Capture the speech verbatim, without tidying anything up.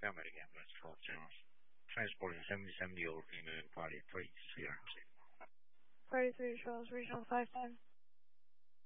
Montgomery again, West Fort General. Transporting seventy-seven York, England, party three, zero. Party three, Charles, regional five ten.